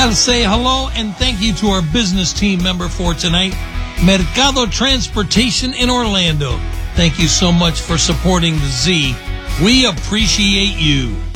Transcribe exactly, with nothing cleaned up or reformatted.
Got to say hello and thank you to our business team member for tonight, Mercado Transportation in Orlando. Thank you so much for supporting the Z. We appreciate you.